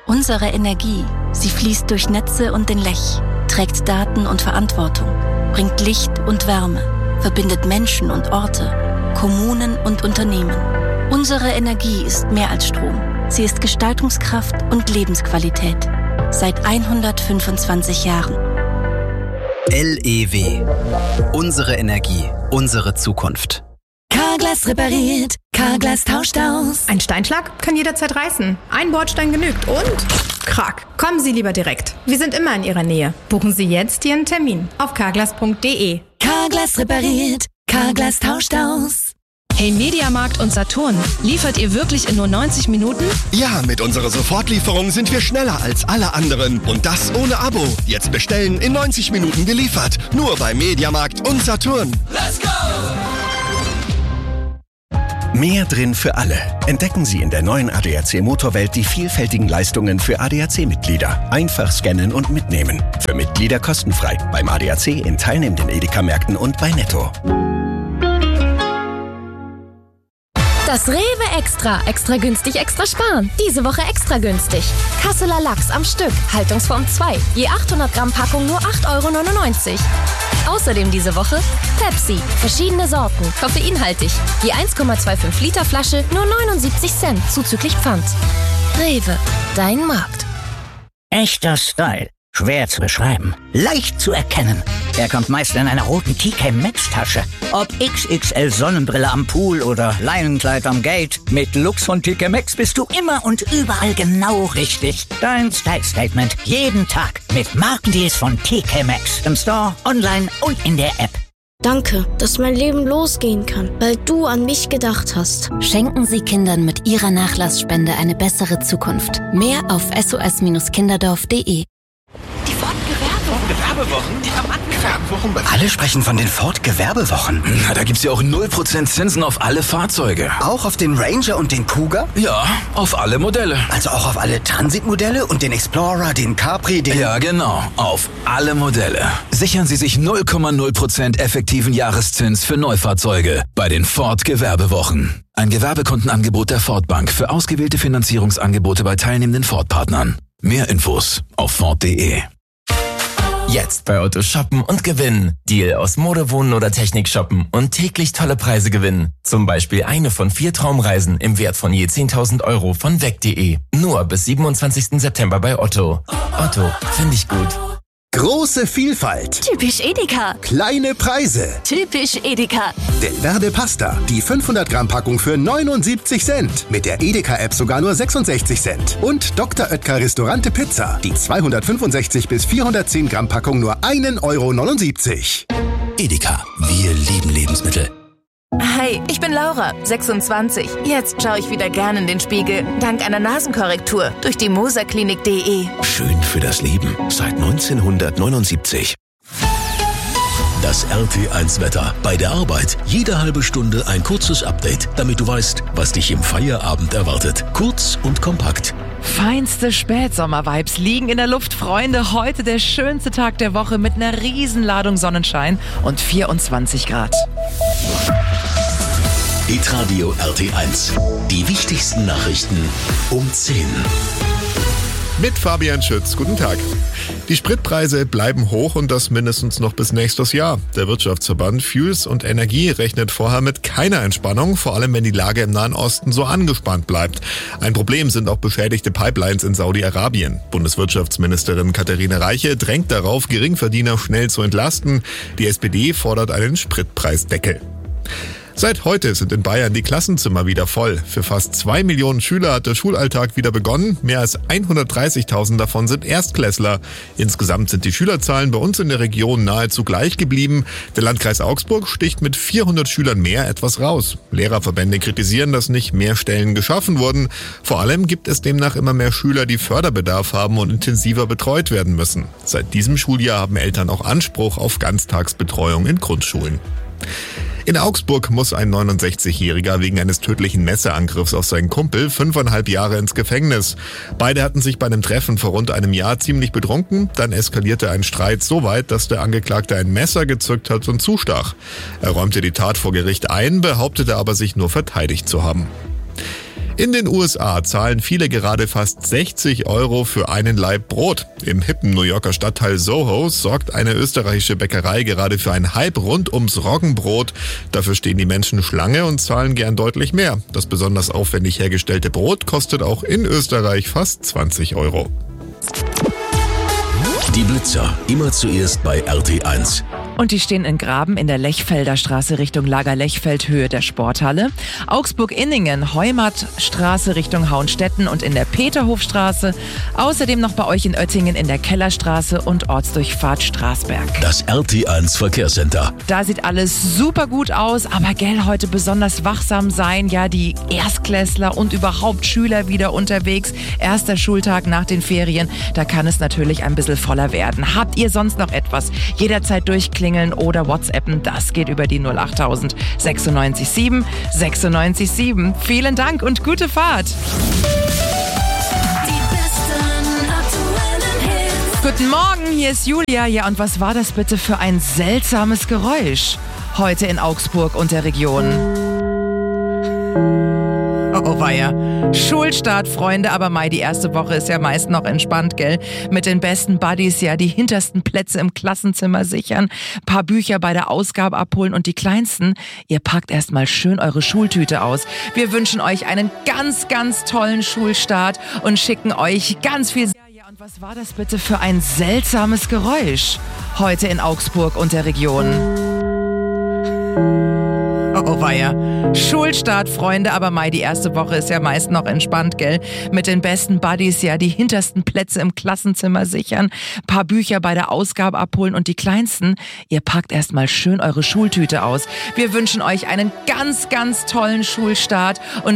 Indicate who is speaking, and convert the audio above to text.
Speaker 1: Unsere Energie, sie fließt durch Netze und den Lech, trägt Daten und Verantwortung, bringt Licht und Wärme, verbindet Menschen und Orte, Kommunen und Unternehmen. Unsere Energie ist mehr als Strom. Sie ist Gestaltungskraft und Lebensqualität. Seit 125 Jahren.
Speaker 2: LEW. Unsere Energie, unsere Zukunft.
Speaker 3: Carglass repariert, Carglass tauscht aus.
Speaker 4: Ein Steinschlag kann jederzeit reißen. Ein Bordstein genügt und krack. Kommen Sie lieber direkt. Wir sind immer in Ihrer Nähe. Buchen Sie jetzt Ihren Termin auf carglass.de.
Speaker 3: Carglass repariert, Carglass tauscht aus.
Speaker 5: Hey Mediamarkt und Saturn, liefert ihr wirklich in nur 90 Minuten?
Speaker 6: Ja, mit unserer Sofortlieferung sind wir schneller als alle anderen. Und das ohne Abo. Jetzt bestellen, in 90 Minuten geliefert. Nur bei Mediamarkt und Saturn.
Speaker 7: Let's go!
Speaker 8: Mehr drin für alle. Entdecken Sie in der neuen ADAC Motorwelt die vielfältigen Leistungen für ADAC-Mitglieder. Einfach scannen und mitnehmen. Für Mitglieder kostenfrei. Beim ADAC in teilnehmenden Edeka-Märkten und bei Netto.
Speaker 9: Das Rewe Extra. Extra günstig, extra sparen. Diese Woche extra günstig. Kasseler Lachs am Stück. Haltungsform 2. Je 800 Gramm Packung nur 8,99 €. Außerdem diese Woche Pepsi. Verschiedene Sorten. Koffeinhaltig. Je 1,25 Liter Flasche nur 79 Cent. Zuzüglich Pfand. Rewe. Dein Markt.
Speaker 10: Echter Style. Schwer zu beschreiben. Leicht zu erkennen. Er kommt meist in einer roten TK Maxx Tasche. Ob XXL Sonnenbrille am Pool oder Leinenkleid am Gate. Mit Lux von TK Maxx bist du immer und überall genau richtig. Dein Style Statement. Jeden Tag. Mit Markendeals von TK Maxx. Im Store, online und in der App.
Speaker 11: Danke, dass mein Leben losgehen kann, weil du an mich gedacht hast.
Speaker 9: Schenken Sie Kindern mit Ihrer Nachlassspende eine bessere Zukunft. Mehr auf sos-kinderdorf.de.
Speaker 12: Gewerbewochen? Alle sprechen von den Ford-Gewerbewochen.
Speaker 13: Na, da gibt's ja auch 0% Zinsen auf alle Fahrzeuge.
Speaker 12: Auch auf den Ranger und den Kuga?
Speaker 13: Ja, auf alle Modelle.
Speaker 12: Also auch auf alle Transit-Modelle und den Explorer, den Capri, den...
Speaker 13: Ja, genau. Auf alle Modelle. Sichern Sie sich 0,0% effektiven Jahreszins für Neufahrzeuge bei den Ford-Gewerbewochen. Ein Gewerbekundenangebot der Ford Bank für ausgewählte Finanzierungsangebote bei teilnehmenden Ford-Partnern. Mehr Infos auf Ford.de.
Speaker 14: Jetzt bei Otto shoppen und gewinnen. Deal aus Mode, Wohnen oder Technik shoppen und täglich tolle Preise gewinnen. Zum Beispiel eine von 4 Traumreisen im Wert von je 10.000 € von weg.de. Nur bis 27. September bei Otto. Otto, finde ich gut.
Speaker 15: Große Vielfalt.
Speaker 9: Typisch Edeka.
Speaker 15: Kleine Preise.
Speaker 9: Typisch Edeka.
Speaker 15: Del Verde Pasta. Die 500 Gramm Packung für 79 Cent. Mit der Edeka-App sogar nur 66 Cent. Und Dr. Oetker Restaurante Pizza. Die 265 bis 410 Gramm Packung nur 1,79 €.
Speaker 16: Edeka. Wir lieben Lebensmittel.
Speaker 17: Hi, ich bin Laura, 26. Jetzt schaue ich wieder gern in den Spiegel. Dank einer Nasenkorrektur durch die moserklinik.de.
Speaker 16: Schön für das Leben. Seit 1979. Das RT1-Wetter. Bei der Arbeit. Jede halbe Stunde ein kurzes Update, damit du weißt, was dich im Feierabend erwartet. Kurz und kompakt.
Speaker 18: Feinste Spätsommer-Vibes liegen in der Luft, Freunde. Heute der schönste Tag der Woche mit einer Riesenladung Sonnenschein und 24 Grad.
Speaker 16: Hitradio RT1. Die wichtigsten Nachrichten um 10.
Speaker 19: Mit Fabian Schütz. Guten Tag. Die Spritpreise bleiben hoch und das mindestens noch bis nächstes Jahr. Der Wirtschaftsverband Fuels und Energie rechnet vorher mit keiner Entspannung, vor allem wenn die Lage im Nahen Osten so angespannt bleibt. Ein Problem sind auch beschädigte Pipelines in Saudi-Arabien. Bundeswirtschaftsministerin Katharina Reiche drängt darauf, Geringverdiener schnell zu entlasten. Die SPD fordert einen Spritpreisdeckel. Seit heute sind in Bayern die Klassenzimmer wieder voll. Für fast 2 Millionen Schüler hat der Schulalltag wieder begonnen. Mehr als 130.000 davon sind Erstklässler. Insgesamt sind die Schülerzahlen bei uns in der Region nahezu gleich geblieben. Der Landkreis Augsburg sticht mit 400 Schülern mehr etwas raus. Lehrerverbände kritisieren, dass nicht mehr Stellen geschaffen wurden. Vor allem gibt es demnach immer mehr Schüler, die Förderbedarf haben und intensiver betreut werden müssen. Seit diesem Schuljahr haben Eltern auch Anspruch auf Ganztagsbetreuung in Grundschulen. In Augsburg muss ein 69-Jähriger wegen eines tödlichen Messerangriffs auf seinen Kumpel 5,5 Jahre ins Gefängnis. Beide hatten sich bei einem Treffen vor rund einem Jahr ziemlich betrunken. Dann eskalierte ein Streit so weit, dass der Angeklagte ein Messer gezückt hat und zustach. Er räumte die Tat vor Gericht ein, behauptete aber, sich nur verteidigt zu haben. In den USA zahlen viele gerade fast 60 € für einen Laib Brot. Im hippen New Yorker Stadtteil Soho sorgt eine österreichische Bäckerei gerade für einen Hype rund ums Roggenbrot. Dafür stehen die Menschen Schlange und zahlen gern deutlich mehr. Das besonders aufwendig hergestellte Brot kostet auch in Österreich fast 20 €.
Speaker 16: Die Blitzer, immer zuerst bei RT1.
Speaker 18: Und die stehen in Graben in der Lechfelder Straße Richtung Lager Lechfeld, Höhe der Sporthalle. Augsburg-Inningen, Heumartstraße Richtung Hauenstetten und in der Peterhofstraße. Außerdem noch bei euch in Oettingen in der Kellerstraße und Ortsdurchfahrt Straßberg.
Speaker 16: Das RT1 Verkehrscenter.
Speaker 18: Da sieht alles super gut aus, aber gell, heute besonders wachsam sein. Ja, die Erstklässler und überhaupt Schüler wieder unterwegs. Erster Schultag nach den Ferien, da kann es natürlich ein bisschen voller werden. Habt ihr sonst noch etwas? Jederzeit durchklingeln oder WhatsAppen, das geht über die 08000 96 7 96 7. Vielen Dank und gute Fahrt. Guten Morgen, hier ist Julia. Ja, und was war das bitte für ein seltsames Geräusch heute in Augsburg und der Region? Oh weia. Schulstart, Freunde, aber Mai, die erste Woche ist ja meist noch entspannt, gell? Mit den besten Buddies, ja, die hintersten Plätze im Klassenzimmer sichern, paar Bücher bei der Ausgabe abholen und die Kleinsten, ihr packt erstmal schön eure Schultüte aus. Wir wünschen euch einen ganz, ganz tollen Schulstart und schicken euch ganz viel... Ja, und was war das bitte für ein seltsames Geräusch heute in Augsburg und der Region? Oh weia. Schulstart, Freunde, aber Mai, die erste Woche ist ja meist noch entspannt, gell? Mit den besten Buddies, ja, die hintersten Plätze im Klassenzimmer sichern, paar Bücher bei der Ausgabe abholen und die Kleinsten, ihr packt erstmal schön eure Schultüte aus. Wir wünschen euch einen ganz, ganz tollen Schulstart und